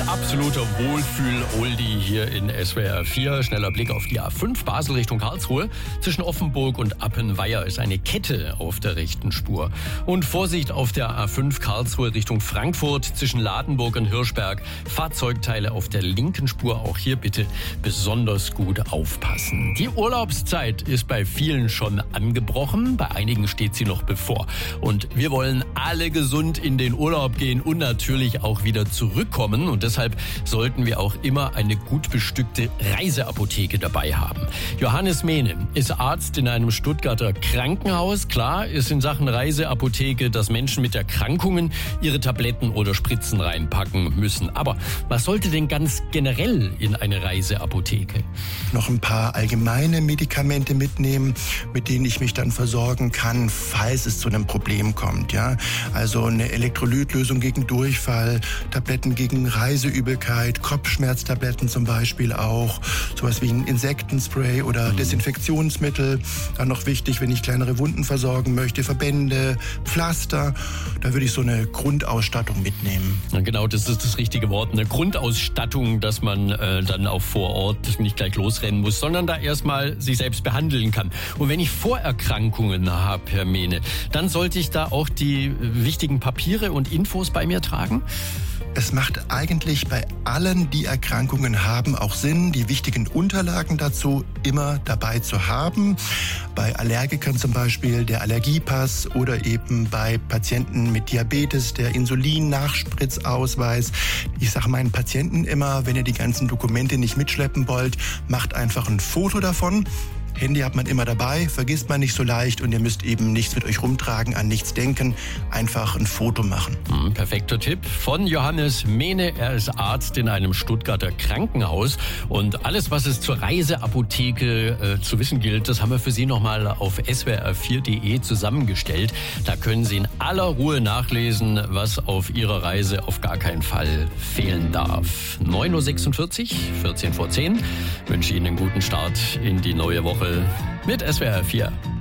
absoluter Wohlfühl-Oldie hier in SWR 4. Schneller Blick auf die A5 Basel Richtung Karlsruhe. Zwischen Offenburg und Appenweier ist eine Kette auf der rechten Spur. Und Vorsicht auf der A5 Karlsruhe Richtung Frankfurt zwischen Ladenburg und Hirschberg. Fahrzeugteile auf der linken Spur. Auch hier bitte besonders gut aufpassen. Die Urlaubszeit ist bei vielen schon angebrochen. Bei einigen steht sie noch bevor. Und wir wollen alle gesund in den Urlaub gehen und natürlich auch wieder zurückkommen. Und deshalb sollten wir auch immer eine gut bestückte Reiseapotheke dabei haben. Johannes Mehne ist Arzt in einem Stuttgarter Krankenhaus. Klar ist in Sachen Reiseapotheke, dass Menschen mit Erkrankungen ihre Tabletten oder Spritzen reinpacken müssen. Aber was sollte denn ganz generell in eine Reiseapotheke? Noch ein paar allgemeine Medikamente mitnehmen, mit denen ich mich dann versorgen kann, falls es zu einem Problem kommt. Ja? Also eine Elektrolytlösung gegen Durchfall, Tabletten gegen Reiseübelkeit, Kopfschmerztabletten zum Beispiel auch, sowas wie ein Insektenspray oder Desinfektionsmittel. Dann noch wichtig, wenn ich kleinere Wunden versorgen möchte, Verbände, Pflaster. Da würde ich so eine Grundausstattung mitnehmen. Ja, genau, das ist das richtige Wort. Eine Grundausstattung, dass man dann auch vor Ort nicht gleich losrennen muss, sondern da erstmal sich selbst behandeln kann. Und wenn ich Vorerkrankungen habe, Herr Mehne, dann sollte ich da auch die wichtigen Papiere und Infos bei mir tragen? Es macht eigentlich bei allen, die Erkrankungen haben, auch Sinn, die wichtigen Unterlagen dazu immer dabei zu haben. Bei Allergikern zum Beispiel der Allergiepass oder eben bei Patienten mit Diabetes der Insulin-Nachspritzausweis. Ich sage meinen Patienten immer, wenn ihr die ganzen Dokumente nicht mitschleppen wollt, macht einfach ein Foto davon. Handy hat man immer dabei, vergisst man nicht so leicht und ihr müsst eben nichts mit euch rumtragen, an nichts denken, einfach ein Foto machen. Perfekter Tipp von Johannes Mehne. Er ist Arzt in einem Stuttgarter Krankenhaus und alles, was es zur Reiseapotheke zu wissen gilt, das haben wir für Sie nochmal auf swr4.de zusammengestellt. Da können Sie in aller Ruhe nachlesen, was auf Ihrer Reise auf gar keinen Fall fehlen darf. 9.46 Uhr, 14 vor 10. Wünsche Ihnen einen guten Start in die neue Woche mit SWR 4.